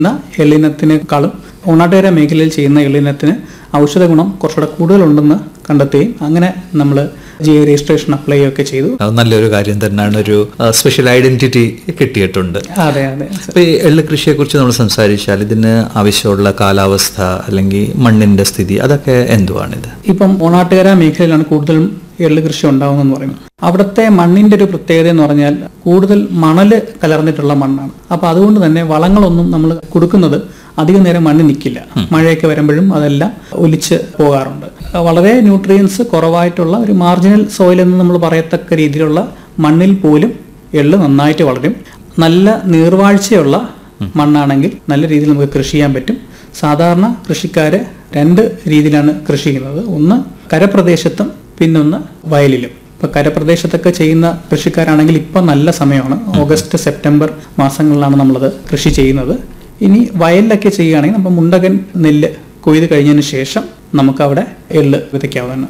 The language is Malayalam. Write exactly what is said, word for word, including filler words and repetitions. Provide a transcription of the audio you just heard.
എള്ളിനത്തിനേക്കാളും ഓണാട്ടുകര മേഖലയിൽ ചെയ്യുന്ന എള്ളിനത്തിന് ഔഷധ ഗുണം കുറച്ചുകൂടെ കൂടുതലുണ്ടെന്ന് കണ്ടെത്തുകയും അങ്ങനെ നമ്മൾ ജി രജിസ്ട്രേഷൻ അപ്ലൈ ഒക്കെ ചെയ്തു. അത് നല്ലൊരു കാര്യം തന്നെയാണ്. ഒരു സ്പെഷ്യൽ ഐഡന്റിറ്റി കിട്ടിയിട്ടുണ്ട്. അതെ അതെ. അപ്പോൾ ഈ എള്ള് കൃഷിയെ കുറിച്ച് നമ്മൾ സംസാരിച്ചാൽ ഇതിന് ആവശ്യമുള്ള കാലാവസ്ഥ അല്ലെങ്കിൽ മണ്ണിന്റെ സ്ഥിതി അതൊക്കെ എന്തുവാണിത്? ഇപ്പം ഓണാട്ടുകര മേഖലയിലാണ് കൂടുതലും എള്ള് കൃഷി ഉണ്ടാവുന്നതെന്ന് പറയുന്നത്. അവിടുത്തെ മണ്ണിന്റെ ഒരു പ്രത്യേകത എന്ന് പറഞ്ഞാൽ കൂടുതൽ മണല് കലർന്നിട്ടുള്ള മണ്ണാണ്. അപ്പൊ അതുകൊണ്ട് തന്നെ വളങ്ങളൊന്നും നമ്മൾ കൊടുക്കുന്നത് അധികം നേരം മണ്ണിൽ നിൽക്കില്ല. മഴയൊക്കെ വരുമ്പോഴും അതെല്ലാം ഒലിച്ച് പോകാറുണ്ട്. വളരെ ന്യൂട്രിയൻസ് കുറവായിട്ടുള്ള ഒരു മാർജിനൽ സോയിൽ എന്ന് നമ്മൾ പറയത്തക്ക രീതിയിലുള്ള മണ്ണിൽ പോലും എള്ള് നന്നായിട്ട് വളരും. നല്ല നീർവാഴ്ചയുള്ള മണ്ണാണെങ്കിൽ നല്ല രീതിയിൽ നമുക്ക് കൃഷി ചെയ്യാൻ പറ്റും. സാധാരണ കൃഷിക്കാര് രണ്ട് രീതിയിലാണ് കൃഷി ചെയ്യുന്നത്. ഒന്ന് കരപ്രദേശത്തും പിന്നൊന്ന് വയലിലും. ഇപ്പൊ കരപ്രദേശത്തൊക്കെ ചെയ്യുന്ന കൃഷിക്കാരാണെങ്കിൽ ഇപ്പൊ നല്ല സമയമാണ്. ഓഗസ്റ്റ് സെപ്റ്റംബർ മാസങ്ങളിലാണ് നമ്മളത് കൃഷി ചെയ്യുന്നത്. ഇനി വയലിലൊക്കെ ചെയ്യുകയാണെങ്കിൽ നമ്മൾ മുണ്ടകൻ നെല്ല് കൊയ്ത് കഴിഞ്ഞതിന് ശേഷം നമുക്ക് അവിടെ എള്ള് വിതയ്ക്കാവുന്നതാണ്.